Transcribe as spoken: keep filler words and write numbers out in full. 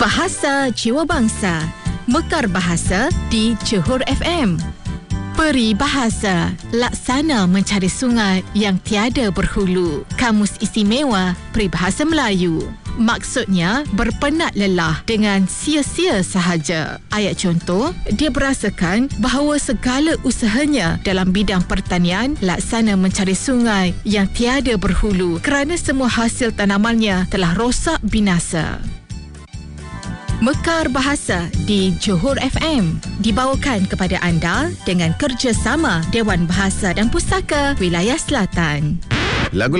Bahasa Jiwa Bangsa, Mekar Bahasa di Johor F M. Peribahasa, laksana mencari sungai yang tiada berhulu. Kamus Istimewa Peribahasa Melayu. Maksudnya berpenat lelah dengan sia-sia sahaja. Ayat contoh, dia berasakan bahawa segala usahanya dalam bidang pertanian laksana mencari sungai yang tiada berhulu kerana semua hasil tanamannya telah rosak binasa. Mekar Bahasa di Johor F M dibawakan kepada anda dengan kerjasama Dewan Bahasa dan Pustaka Wilayah Selatan. Lagu